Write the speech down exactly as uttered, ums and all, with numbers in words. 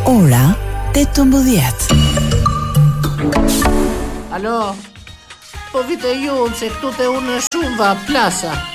Ora tetëmbëdhjetë. Alo, po vite ju, se këtu te unë shumë va plasa.